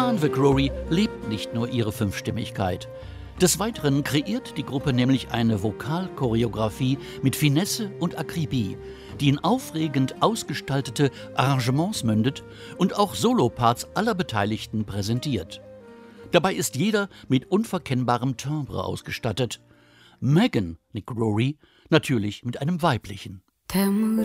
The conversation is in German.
Fran McCrory lebt nicht nur ihre Fünfstimmigkeit. Des Weiteren kreiert die Gruppe nämlich eine Vokalchoreografie mit Finesse und Akribie, die in aufregend ausgestaltete Arrangements mündet und auch Soloparts aller Beteiligten präsentiert. Dabei ist jeder mit unverkennbarem Timbre ausgestattet. Megan McCrory natürlich mit einem weiblichen. T'aimerais